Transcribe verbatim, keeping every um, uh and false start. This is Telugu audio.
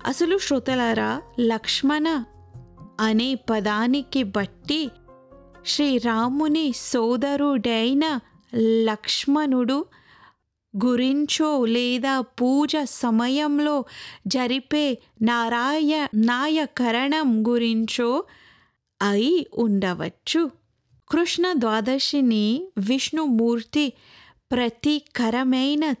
అసలు శ్రోతలారా, లక్ష్మణ అనే పదానికి బట్టి శ్రీరాముని సోదరుడైన లక్ష్మణుడు గురించో లేదా పూజ సమయంలో జరిపే నారాయణాయకరణం గురించో అయి ఉండవచ్చు. కృష్ణ ద్వాదశిని విష్ణుమూర్తి ప్రతీకరమైన